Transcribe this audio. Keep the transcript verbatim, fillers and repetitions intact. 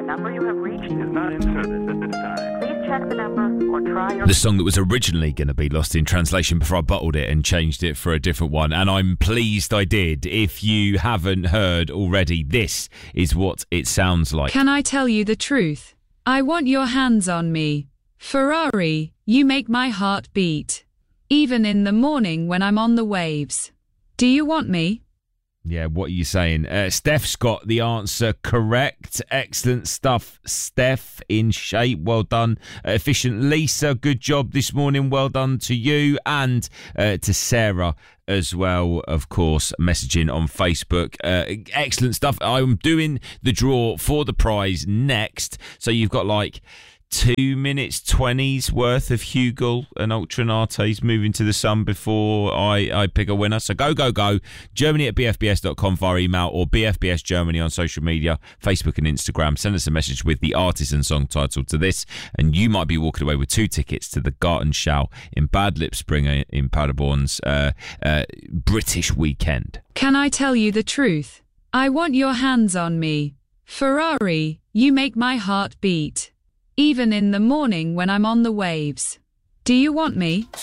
number you have reached is not in service at this time. Please check the number or try your... The song that was originally going to be Lost in Translation before I bottled it and changed it for a different one, and I'm pleased I did. If you haven't heard already, this is what it sounds like. Can I tell you the truth? I want your hands on me. Ferrari, you make my heart beat. Even in the morning when I'm on the waves. Do you want me? Yeah, what are you saying? Uh, Steph's got the answer correct. Excellent stuff, Steph. In shape. Well done. Uh, efficient Lisa, good job this morning. Well done to you and uh, to Sarah as well, of course, messaging on Facebook. Uh, excellent stuff. I'm doing the draw for the prize next. So you've got like two minutes twenty's worth of Hugel and Ultranates moving to the sun before I, I pick a winner. So go, go, go. Germany at b f b s dot com via email or B F B S Germany on social media, Facebook and Instagram. Send us a message with the artist and song title to this, and you might be walking away with two tickets to the Gartenschau in Bad Lippspringe in Paderborn's uh, uh, British weekend. Can I tell you the truth? I want your hands on me. Ferrari, you make my heart beat. Even in the morning when I'm on the waves. Do you want me?